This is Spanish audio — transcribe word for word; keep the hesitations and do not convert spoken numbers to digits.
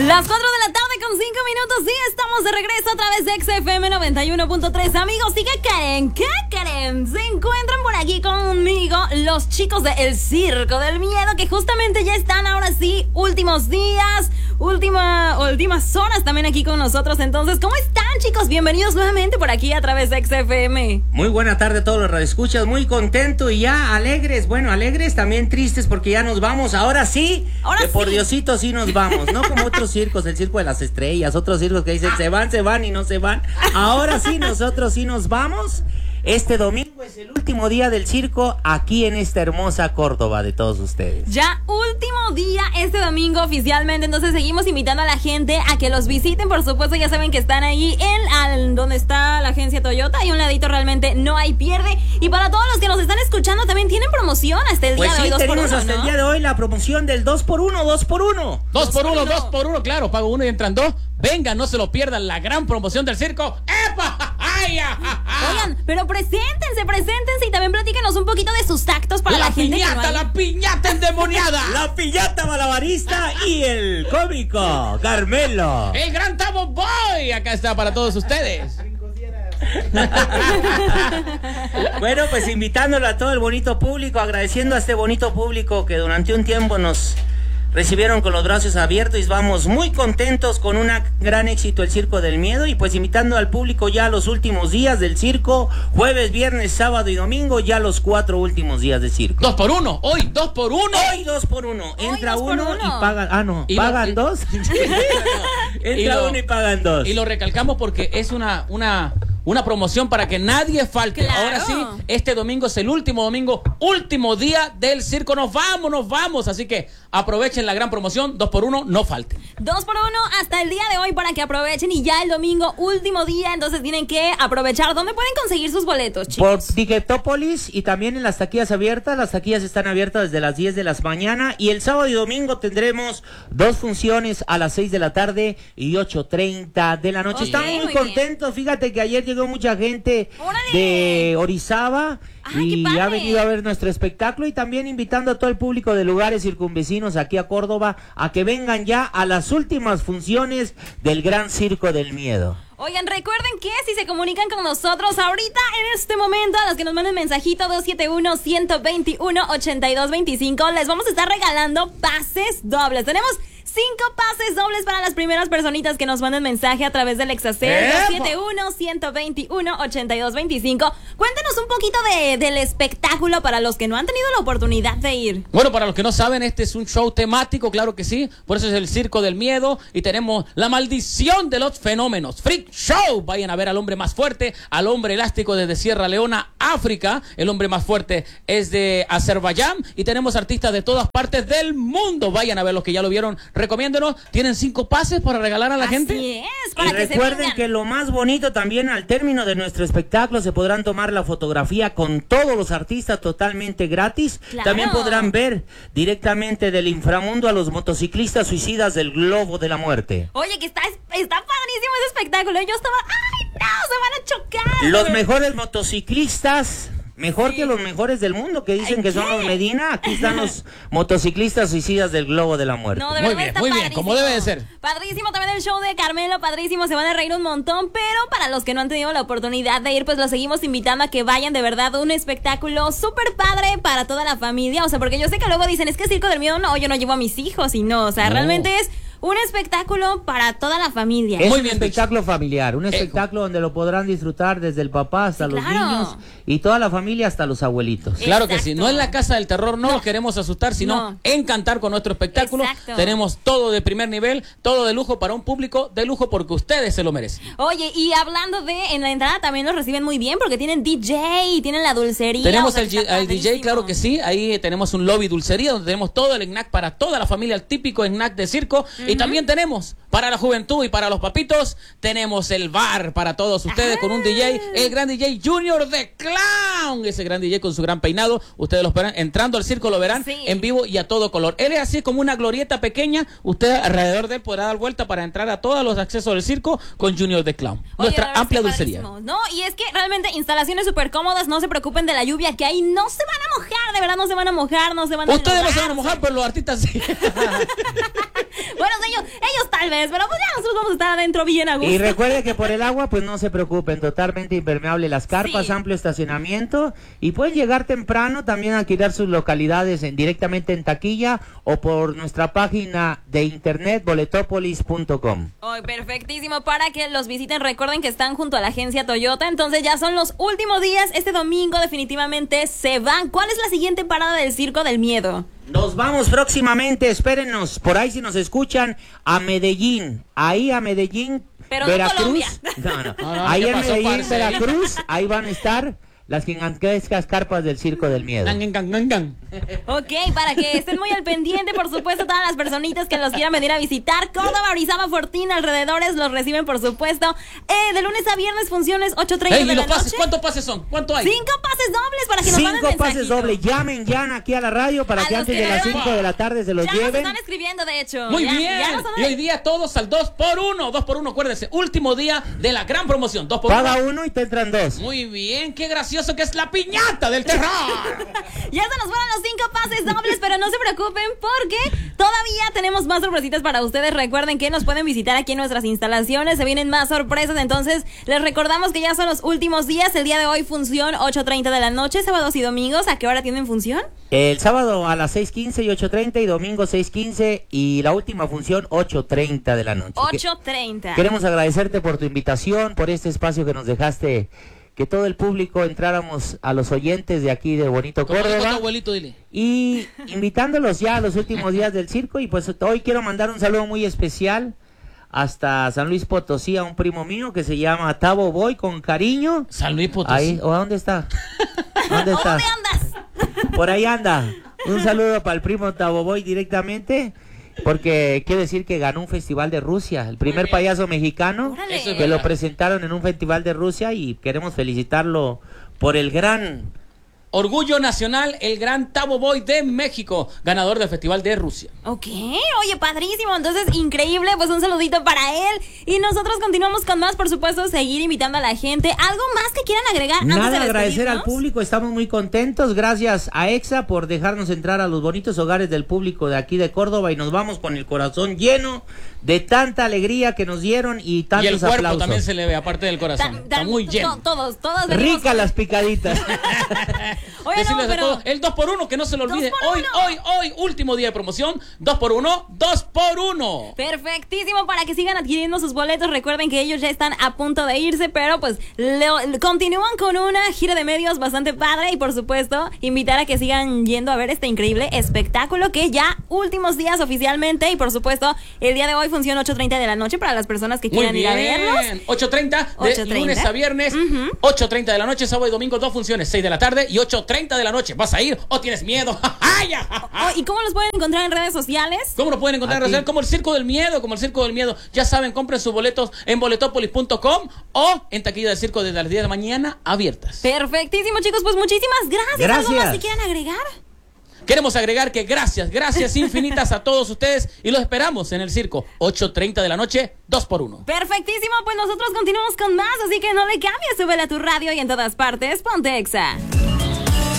Las cuatro de la tarde con cinco minutos y estamos de regreso a través de X F M noventa y uno punto tres. Amigos, ¿y qué creen? ¿Qué creen? Se encuentran por aquí conmigo los chicos de El Circo del Miedo, que justamente ya están ahora sí, últimos días, última, últimas horas también aquí con nosotros. Entonces, ¿cómo están, chicos? Bienvenidos nuevamente por aquí a través de X F M. Muy buena tarde a todos los radioescuchas, muy contento y ya alegres, bueno, alegres, también tristes porque ya nos vamos, ahora sí, ahora que sí. Por Diosito sí nos vamos, no como otros circos, el circo de las estrellas, otros circos que dicen se van, se van y no se van. Ahora sí, nosotros sí nos vamos. Este domingo es el último día del circo aquí en esta hermosa Córdoba de todos ustedes. Ya último día este domingo oficialmente, entonces seguimos invitando a la gente a que los visiten. Por supuesto, ya saben que están ahí en al, donde está la agencia Toyota, y un ladito realmente no hay pierde. Y para todos los que nos están escuchando también tienen promoción hasta el día pues de hoy. Pues sí, tenemos uno, hasta ¿no? el día de hoy la promoción del dos por uno, dos por uno. Dos por uno, dos por uno, claro, pago uno y entran dos. Venga, no se lo pierdan, la gran promoción del circo. ¡Epa! ¡Ay, ja, ja, ja! Oigan, pero preséntense, preséntense y también platíquenos un poquito de sus tactos para la, la gente piñata, que no hay. La piñata endemoniada. La piñata malabarista y el cómico Carmelo. El gran Tabo Boy, acá está para todos ustedes. Bueno, pues invitándolo a todo el bonito público, agradeciendo a este bonito público que durante un tiempo nos recibieron con los brazos abiertos y vamos muy contentos con un gran éxito el Circo del Miedo, y pues invitando al público ya a los últimos días del circo, jueves, viernes, sábado y domingo, ya los cuatro últimos días del circo. Dos por uno, hoy dos por uno. Hoy dos por uno, Hoy entra dos por uno, uno. y pagan, ah no, Y pagan lo, dos. Entra y lo, uno y pagan dos. Y lo recalcamos porque es una, una, una promoción para que nadie falte. Claro. Ahora sí, este domingo es el último domingo, último día del circo. Nos vamos, nos vamos. Así que aprovechen la gran promoción, dos por uno, no falten. Dos por uno hasta el día de hoy para que aprovechen, y ya el domingo, último día, entonces tienen que aprovechar. ¿Dónde pueden conseguir sus boletos, chicos? Por Ticketopolis y también en las taquillas abiertas. Las taquillas están abiertas desde las diez de la mañana, y el sábado y domingo tendremos dos funciones a las seis de la tarde y ocho treinta de la noche. Okay, Estamos muy, muy contentos, fíjate que ayer llegó mucha gente ¡Órale! de Orizaba. ¡Ay, Y qué padre! ha venido a ver nuestro espectáculo, y también invitando a todo el público de lugares circunvecinos aquí a Córdoba a que vengan ya a las últimas funciones del Gran Circo del Miedo. Oigan, recuerden que si se comunican con nosotros ahorita, en este momento, a los que nos manden mensajito dos siete uno, uno dos uno, ocho dos dos cinco, les vamos a estar regalando pases dobles. Tenemos cinco pases dobles para las primeras personitas que nos manden mensaje a través del Exacer dos siete uno, uno dos uno, ocho dos dos cinco. Cuéntenos un poquito de, del espectáculo para los que no han tenido la oportunidad de ir. Bueno, para los que no saben, este es un show temático, claro que sí. Por eso es el Circo del Miedo. Y tenemos la maldición de los fenómenos. Freak Show. Vayan a ver al hombre más fuerte, al hombre elástico desde Sierra Leona, África. El hombre más fuerte es de Azerbaiyán. Y tenemos artistas de todas partes del mundo. Vayan a ver los que ya lo vieron. Recomiéndenos. Tienen cinco pases para regalar a la Así gente. Así es, para y que recuerden se vengan. que lo más bonito también, al término de nuestro espectáculo se podrán tomar la fotografía con todos los artistas totalmente gratis. Claro. También podrán ver directamente del inframundo a los motociclistas suicidas del Globo de la Muerte. Oye, que está, está padrísimo ese espectáculo. Yo estaba, ¡ay, no! Se van a chocar. Los mejores motociclistas, mejor Sí. que los mejores del mundo, que dicen Ay, que son ¿qué? los Medina. Aquí están los motociclistas suicidas del Globo de la Muerte. No, de Muy verdad bien, está muy bien, padrísimo. como debe de ser. Padrísimo también el show de Carmelo, padrísimo, se van a reír un montón, pero para los que no han tenido la oportunidad de ir, pues los seguimos invitando a que vayan, de verdad, un espectáculo súper padre para toda la familia. O sea, porque yo sé que luego dicen, es que Circo del Miedo, no, yo no llevo a mis hijos, y no, o sea, No. realmente es un espectáculo para toda la familia. Es Muy un bien espectáculo familiar, un Ejo. espectáculo donde lo podrán disfrutar desde el papá hasta Sí, los claro. niños y toda la familia hasta los abuelitos. Claro que Exacto. sí, no en la casa del terror, no, No. los queremos asustar, sino No. encantar con nuestro espectáculo. Exacto. Tenemos todo de primer nivel, todo de lujo para un público de lujo porque ustedes se lo merecen. Oye, y hablando de, en la entrada también los reciben muy bien porque tienen D J, tienen la dulcería. Tenemos o sea, el, que está al D J, padrísimo. claro que sí, ahí tenemos un lobby dulcería donde tenemos todo el snack para toda la familia, el típico snack de circo. Y también tenemos para la juventud y para los papitos, tenemos el bar para todos ustedes con un D J, el gran D J Junior de Clown, ese gran D J con su gran peinado. Ustedes lo esperan, entrando al circo lo verán Sí. en vivo y a todo color. Él es así como una glorieta pequeña, usted alrededor de él podrá dar vuelta para entrar a todos los accesos del circo con Junior de Clown. Oye, Nuestra la verdad amplia es que dulcería. padrísimo. No, y es que realmente instalaciones súper cómodas, no se preocupen de la lluvia que hay, no se van a mojar, de verdad no se van a mojar, no se van a Ustedes no se van a enlodar, mojar, pero los artistas sí. Bueno, ellos, ellos tal vez, pero pues ya nosotros vamos a estar adentro bien a gusto. Y recuerde que por el agua, pues no se preocupen, totalmente impermeable las carpas, Sí. amplio estacionamiento y pueden llegar temprano también a alquilar sus localidades en, directamente en taquilla o por nuestra página de internet boletopolis punto com. Oh, perfectísimo, para que los visiten. Recuerden que están junto a la agencia Toyota, entonces ya son los últimos días. Este domingo definitivamente se van. ¿Cuál es la siguiente parada del Circo del Miedo? Nos vamos próximamente, espérenos, por ahí si nos escuchan, a Medellín, ahí a Medellín, Pero no Veracruz. Colombia. No, no, No, no, ahí ¿qué en pasó, Medellín, parce? Veracruz, ahí van a estar las gigantescas carpas del Circo del Miedo. Gan, gan, gan, gan. Ok, para que estén muy al pendiente, por supuesto, todas las personitas que los quieran venir a visitar. Córdoba, Orizaba, Fortín, alrededores, los reciben, por supuesto. Eh, de lunes a viernes, funciones ocho treinta Ey, de ¿y la los pases? noche. ¿Cuántos pases son? ¿Cuánto hay? Cinco pases dobles para que nos manden Cinco pases mensajito. dobles, llamen ya aquí a la radio para A que los antes que de las deben. cinco de la tarde se los Ya nos lleven. están escribiendo, de hecho. Muy Ya- bien. ya nos han- Y hoy día todos al dos por uno. dos por uno, acuérdense. Último día de la gran promoción. dos por uno. Paga uno y te entran dos. Muy bien. Qué gracioso que es la piñata del terror. Ya se nos fueron los cinco pases dobles, pero no se preocupen porque todavía tenemos más sorpresitas para ustedes. Recuerden que nos pueden visitar aquí en nuestras instalaciones. Se vienen más sorpresas, entonces les recordamos que ya son los últimos días. El día de hoy función ocho treinta de la noche, sábados y domingos. ¿A qué hora tienen función? El sábado a las seis quince y ocho treinta y domingo seis quince y la última función ocho treinta de la noche. ocho treinta. Queremos agradecerte por tu invitación, por este espacio que nos dejaste, que todo el público entráramos a los oyentes de aquí de Bonito Como dijo tu Córdoba abuelito, dile. y invitándolos ya a los últimos días del circo. Y pues hoy quiero mandar un saludo muy especial hasta San Luis Potosí a un primo mío que se llama Tavo Boy, con cariño. San Luis Potosí. Ahí, ¿o a dónde está? ¿Dónde está? ¿Dónde andas? Por ahí anda. Un saludo para el primo Tavo Boy directamente, porque quiero decir que ganó un festival de Rusia, el primer bien. payaso mexicano Órale. Eso es que lo verdad. presentaron en un festival de Rusia y queremos felicitarlo por el gran... Orgullo nacional, el gran Tavo Boy de México, ganador del Festival de Rusia. Ok, oye, padrísimo, entonces increíble, pues un saludito para él. Y nosotros continuamos con más, por supuesto, seguir invitando a la gente. ¿Algo más que quieran agregar antes Nada, de agradecer al despedirnos? público, estamos muy contentos, gracias a EXA por dejarnos entrar a los bonitos hogares del público de aquí de Córdoba y nos vamos con el corazón lleno de tanta alegría que nos dieron y tantos Y el cuerpo aplausos. también se le ve, aparte del corazón. Tan- Está tan- muy to- lleno. Todos, todos. venimos Ricas con- las picaditas. Oye, Decirles no, a pero... todos, el dos por uno, que no se lo Dos olvide. por Hoy, uno. hoy, hoy, último día de promoción. dos por uno, dos por uno. Perfectísimo, para que sigan adquiriendo sus boletos. Recuerden que ellos ya están a punto de irse, pero pues le- continúan con una gira de medios bastante padre y por supuesto invitar a que sigan yendo a ver este increíble espectáculo que ya últimos días oficialmente y por supuesto el día de hoy funciona ocho treinta de la noche para las personas que Muy quieran ir a verlos. bien. ocho treinta de ocho treinta. lunes a viernes. ocho treinta de la noche, sábado y domingo, dos funciones. seis de la tarde y ocho treinta de la noche. ¿Vas a ir o tienes miedo? ¡Ay, ya! Oh, ¿y cómo los pueden encontrar en redes sociales? ¿Cómo lo pueden encontrar en Aquí. redes? Como el Circo del Miedo, como el Circo del Miedo. Ya saben, compren sus boletos en boletopolis punto com o en taquilla del circo desde las diez de la mañana abiertas. Perfectísimo, chicos, pues muchísimas gracias. ¿Algo más Gracias. que quieran agregar? Queremos agregar que gracias, gracias infinitas a todos ustedes y los esperamos en el circo. ocho treinta de la noche, dos por uno. Perfectísimo, pues nosotros continuamos con más, así que no le cambies, súbele a tu radio y en todas partes, ponte Exa.